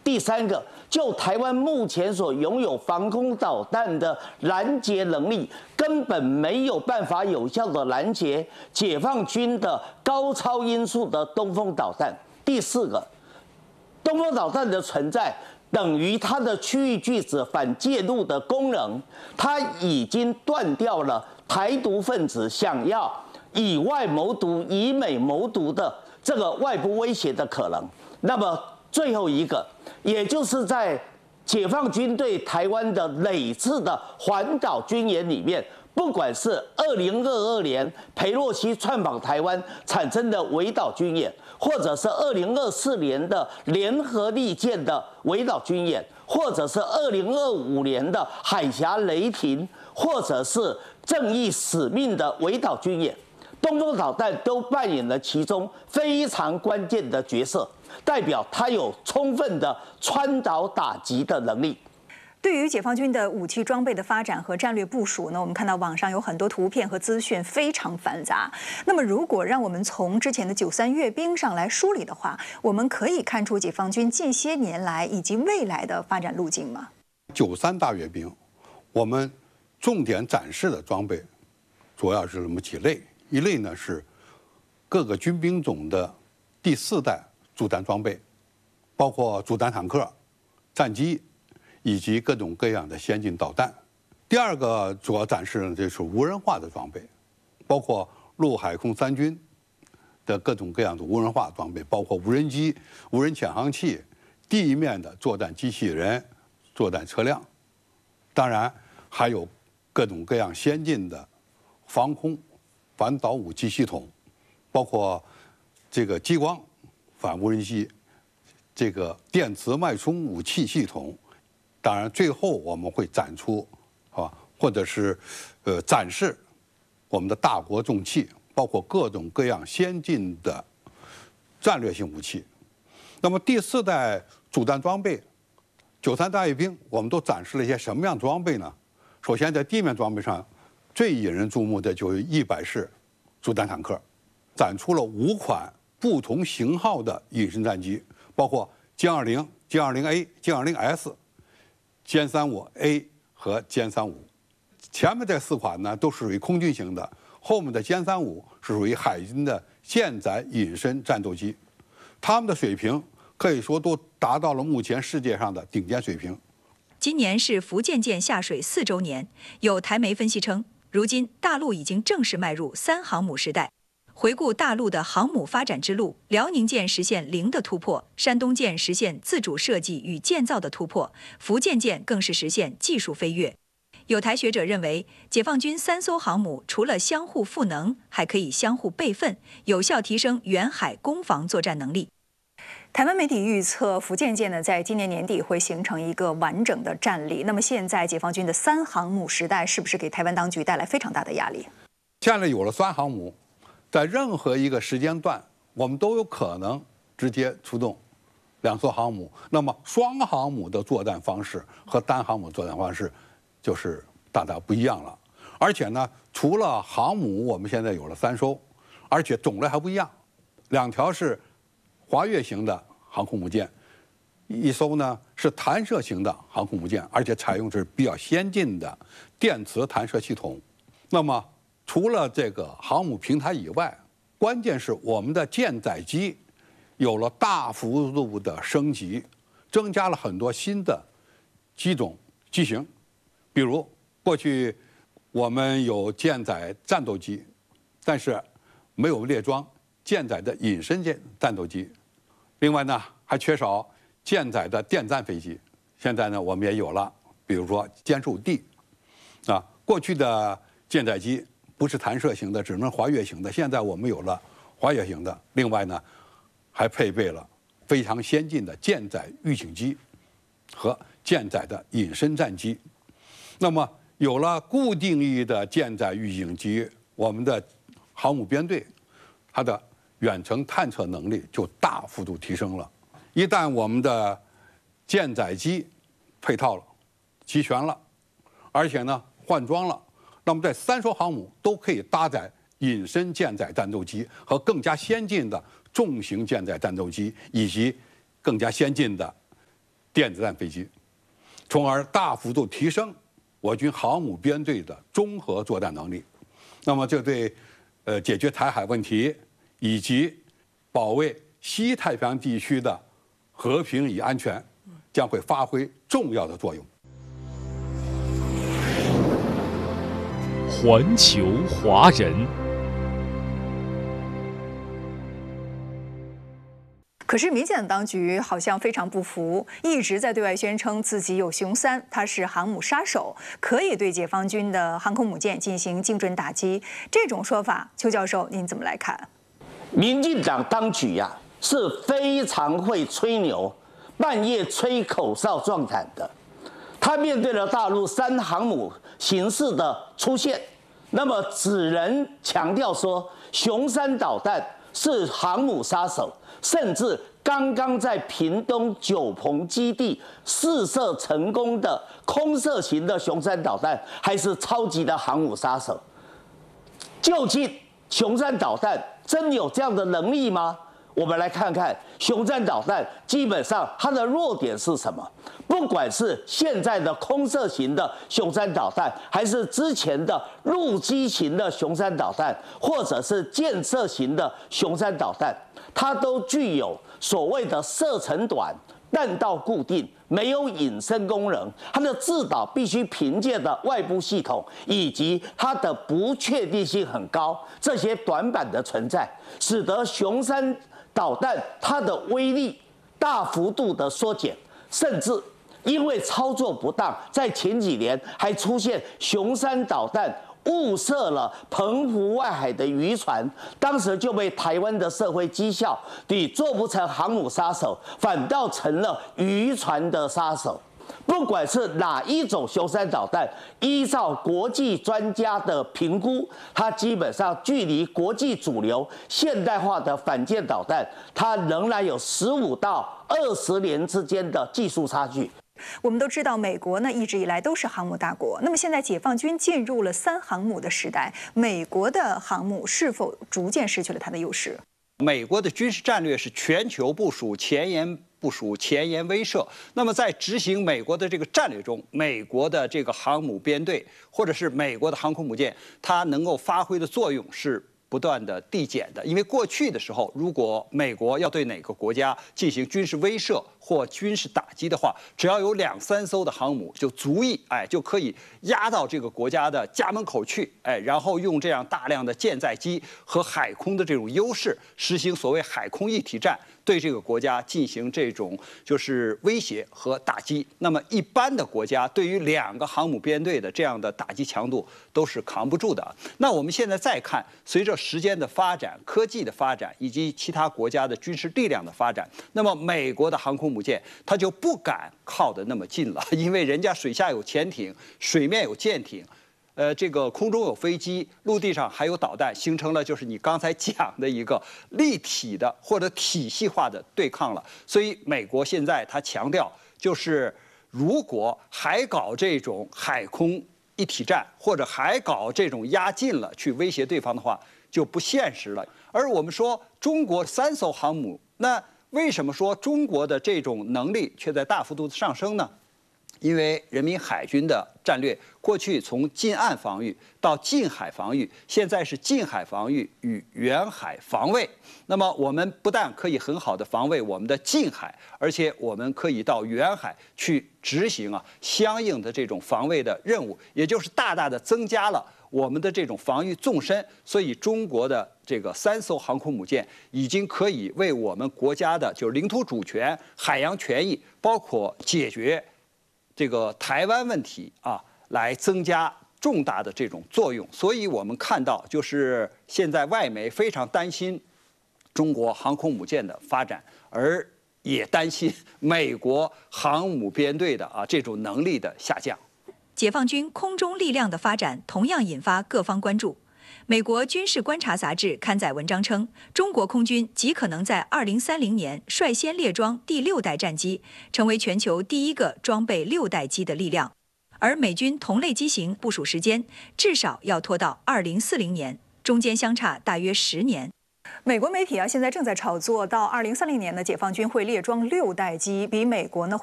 第三个，就台湾目前所拥有防空导弹的拦截能力，根本没有办法有效的拦截解放军的高超音速的东风导弹。第四个，东风导弹的存在等于它的区域拒止反介入的功能，它已经断掉了台独分子想要以外谋独、以美谋独的这个外部威胁的可能。那么最后一个，也就是在解放军对台湾的累次的环岛军演里面，不管是2022年裴洛西窜访台湾产生的围岛军演，或者是2024年的联合利剑的围岛军演，或者是2025年的海峡雷霆，或者是正义使命的围岛军演，东风导弹都扮演了其中非常关键的角色，代表它有充分的穿导打击的能力。 对于解放军的武器装备的发展和战略部署呢，我们看到网上有很多图片和资讯非常繁杂。那么，如果让我们从之前的93阅兵上来梳理的话，我们可以看出解放军近些年来以及未来的发展路径吗 ？93大阅兵，我们重点展示的装备主要是这么几类，一类呢是各个军兵种的第4代主战装备，包括主战坦克、战机以及各种各样的先进导弹。第二个主要展示的就是无人化的装备，包括陆海空三军的各种各样的无人化装备，包括无人机、无人潜航器、地面的作战机器人、作战车辆，当然还有各种各样先进的防空反导武器系统，包括这个激光反无人机、这个电磁脉冲武器系统。当然，最后我们会展出，或者是展示我们的大国重器，包括各种各样先进的战略性武器。那么第4代主战装备，93大阅兵，我们都展示了一些什么样的装备呢？首先，在地面装备上，最引人注目的就是100式主战坦克，展出了5款不同型号的隐身战机，包括歼20、歼20A、歼20S、歼35A 和歼35。前面这4款呢都是属于空军型的，后面的歼35是属于海军的舰载隐身战斗机，他们的水平可以说都达到了目前世界上的顶尖水平。 今年是福建舰下水4周年，有台媒分析称，如今大陆已经正式迈入3航母时代。回顾大陆的航母发展之路，辽宁舰实现0的突破，山东舰实现自主设计与建造的突破，福建舰更是实现技术飞跃。有台学者认为，解放军3艘航母除了相互赋能，还可以相互备份，有效提升远海攻防作战能力。 台湾媒体预测，福建舰呢在今年年底会形成一个完整的战力。那么现在解放军的3航母时代，是不是给台湾当局带来非常大的压力？ 现在有了3航母，在任何一个时间段，我们都有可能直接出动2艘航母。那么双航母的作战方式和单航母作战方式就是大大不一样了。而且呢，除了航母，我们现在有了3艘，而且种类还不一样，2条是滑跃型的航空母舰，1艘呢是弹射型的航空母舰，而且采用是比较先进的电磁弹射系统。那么除了这个航母平台以外，关键是我们的舰载机有了大幅度的升级，增加了很多新的机种机型。比如过去我们有舰载战斗机，但是没有列装舰载的隐身战斗机。另外呢，还缺少舰载的电战飞机。现在呢，我们也有了，比如说歼15D。过去的舰载机不是弹射型的，只能滑跃型的。现在我们有了滑跃型的。另外呢，还配备了非常先进的舰载预警机和舰载的隐身战机。那么有了固定翼的舰载预警机，我们的航母编队它的远程探测能力就大幅度提升了。一旦我们的舰载机配套了、齐全了，而且呢换装了，那么这3艘航母都可以搭载隐身舰载战斗机和更加先进的重型舰载战斗机，以及更加先进的电子战飞机，从而大幅度提升我军航母编队的综合作战能力。那么这对解决台海问题以及保卫西太平洋地区的和平与安全将会发挥重要的作用。 环球华人。 可是民进党当局好像非常不服，一直在对外宣称自己有雄3，它是航母杀手，可以对解放军的航空母舰进行精准打击。这种说法，邱教授您怎么来看？ 民进党当局呀、是非常会吹牛，半夜吹口哨壮胆的。他面对了大陆3航母形式的出现，那么只能强调说，雄3导弹是航母杀手。甚至刚刚在屏东九鹏基地试射成功的空射型的雄3导弹，还是超级的航母杀手。究竟雄3导弹真有这样的能力吗？我们来看看雄3导弹基本上它的弱点是什么。不管是现在的空射型的雄3导弹，还是之前的陆基型的雄3导弹，或者是舰射型的雄3导弹，它都具有所谓的射程短、弹道固定、没有隐身功能，它的制导必须凭借的外部系统，以及它的不确定性很高，这些短板的存在，使得雄3导弹它的威力大幅度的缩减，甚至因为操作不当，在前几年还出现雄3导弹误射了澎湖外海的渔船，当时就被台湾的社会讥笑，你做不成航母杀手，反倒成了渔船的杀手。不管是哪一种雄3导弹，依照国际专家的评估，它基本上距离国际主流现代化的反舰导弹，它仍然有15到20年之间的技术差距。 我们都知道，美国呢一直以来都是航母大国。那么现在解放军进入了3航母的时代，美国的航母是否逐渐失去了它的优势？ 美国的军事战略是全球部署、前沿部署、前沿威慑。那么在执行美国的这个战略中，美国的这个航母编队或者是美国的航空母舰，它能够发挥的作用是不断的递减的。因为过去的时候，如果美国要对哪个国家进行军事威慑或军事打击的话，只要有2、3艘的航母就足以，就可以压到这个国家的家门口去，然后用这样大量的舰载机和海空的这种优势，实行所谓海空一体战，对这个国家进行这种就是威胁和打击。那么一般的国家对于2个航母编队的这样的打击强度都是扛不住的。那我们现在再看，随着时间的发展、科技的发展以及其他国家的军事力量的发展，那么美国的航空母舰它就不敢靠得那么近了，因为人家水下有潜艇，水面有舰艇。这个空中有飞机，陆地上还有导弹，形成了就是你刚才讲的一个立体的或者体系化的对抗了。所以美国现在他强调，就是如果还搞这种海空一体战，或者还搞这种压近了去威胁对方的话，就不现实了。而我们说中国3艘航母，那为什么说中国的这种能力却在大幅度的上升呢？因为人民海军的战略过去从近岸防御到近海防御，现在是近海防御与远海防卫。那么我们不但可以很好的防卫我们的近海，而且我们可以到远海去执行相应的这种防卫的任务，也就是大大的增加了我们的这种防御纵深。所以中国的这个3艘航空母舰已经可以为我们国家的就是领土主权、海洋权益，包括解决这个台湾问题来增加重大的这种作用。所以我们看到，就是现在外媒非常担心中国航空母舰的发展，而也担心美国航母编队的这种能力的下降。 解放军空中力量的发展同样引发各方关注。美国军事观察杂志刊载文章称，中国空军极可能在2030年率先列装第6代战机，成为全球第1个装备6代机的力量。而美军同类机型部署时间至少要拖到2040年，中间相差大约10年。 美国媒体现在正在炒作，到2030年呢，解放军会列装6代机，比美国呢